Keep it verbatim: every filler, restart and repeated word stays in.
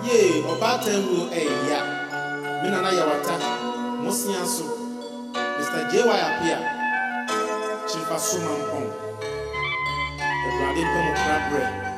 Ye, Obata will a ya. Minana Yawata, Mosianso, Mister J Y appear. Chifa Suman Pong. The Brady Pomo Crab Bread.